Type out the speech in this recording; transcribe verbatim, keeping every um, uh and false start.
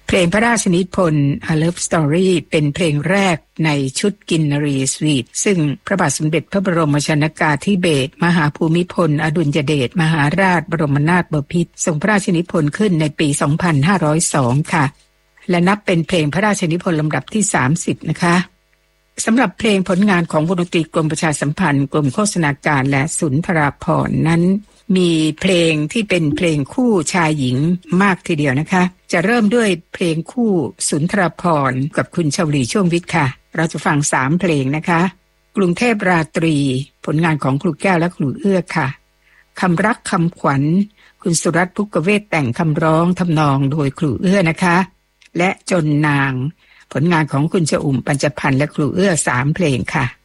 เพลงพระราชนิพนธ์ A Love Story เป็นเพลงแรกในชุดกินนรีสวีทซึ่งพระบาทสมเด็จพระบรมชนกาธิเบศรมหาภูมิพลอดุลยเดชมหาราชบรมนาถบพิตรทรงพระราชนิพนธ์ขึ้นในปี สองพันห้าร้อยสอง ค่ะและนับเป็นเพลงพระราชนิพนธ์ลำดับที่ สามสิบ นะคะสำหรับเพลงผลงานของวงดนตรีกรมประชาสัมพันธ์กรมโฆษณาการและสุนทราภรณ์นั้นมีเพลงที่เป็นเพลงคู่ชายหญิงมากทีเดียวนะคะจะเริ่มด้วยเพลงคู่สุนทราภรณ์กับคุณชวลีช่วงวิทย์ค่ะเราจะฟังสามเพลงนะคะกรุงเทพราตรีผลงานของครูแก้วและครูเอื้อค่ะคำรักคำขวัญคุณสุรัตน์ภุกเวทแต่งคำร้องทำนองโดยครูเอื้อนะคะและจนนางผลงานของคุณชอุ่มปัญจพันธ์และครูเอื้อสามเพลงค่ะ